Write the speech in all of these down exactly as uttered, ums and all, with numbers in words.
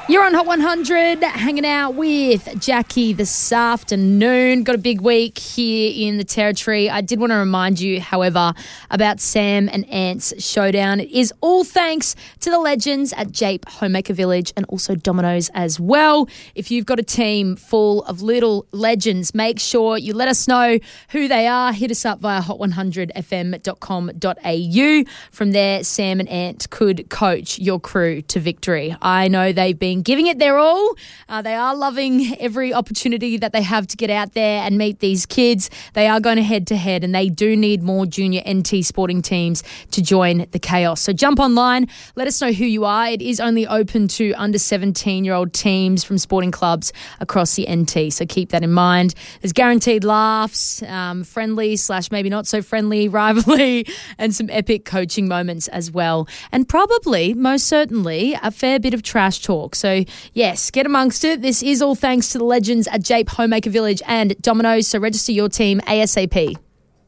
You're on Hot one hundred, hanging out with Jackie this afternoon. Got a big week here in the Territory. I did want to remind you, however, about Sam and Ant's Showdown. It is all thanks to the legends at Jape Homemaker Village and also Domino's as well. If you've got a team full of little legends, make sure you let us know who they are. Hit us up via hot one hundred f m dot com dot a u. From there, Sam and Ant could coach your crew to victory. I know they've been giving it their all. Uh, they are loving every opportunity that they have to get out there and meet these kids. They are going head to head and they do need more junior N T sporting teams to join the chaos. So jump online, let us know who you are. It is only open to under seventeen-year-old teams from sporting clubs across the N T, so keep that in mind. There's guaranteed laughs, um, friendly slash maybe not so friendly rivalry, and some epic coaching moments as well. And probably, most certainly, a fair bit of trash talk. So So, yes, get amongst it. This is all thanks to the legends at Jape Homemaker Village and Domino's. So register your team ASAP.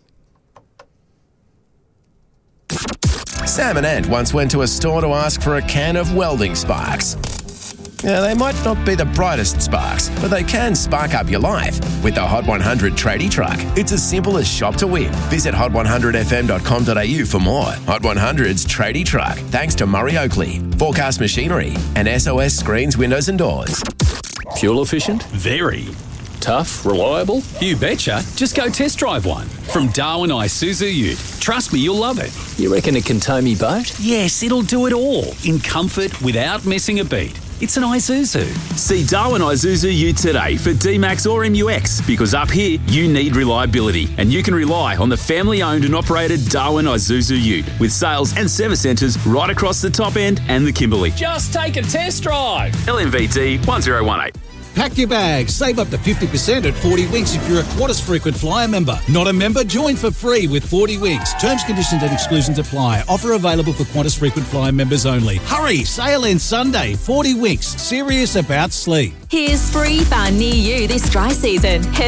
Sam and Ant once went to a store to ask for a can of welding sparks. Yeah, they might not be the brightest sparks, but they can spark up your life with the Hot one hundred Tradie Truck. It's as simple as shop to win. Visit hot one hundred f m dot com dot a u for more. Hot one hundred's Tradie Truck, thanks to Murray Oakley, Forecast Machinery, and S O S Screens, Windows and Doors. Fuel efficient? Very. Tough? Reliable? You betcha. Just go test drive one. From Darwin Isuzu Ute. Trust me, you'll love it. You reckon it can tow me boat? Yes, it'll do it all. In comfort, without missing a beat. It's an Isuzu. See Darwin Isuzu Ute today for D-Max or M U X, because up here, you need reliability, and you can rely on the family-owned and operated Darwin Isuzu Ute, with sales and service centres right across the top end and the Kimberley. Just take a test drive. L M V T one zero one eight. Pack your bags. Save up to fifty percent at forty Winks if you're a Qantas Frequent Flyer member. Not a member? Join for free with forty Winks. Terms, conditions and exclusions apply. Offer available for Qantas Frequent Flyer members only. Hurry! Sale ends Sunday. forty Winks. Serious about sleep. Here's free fun near you this dry season. Head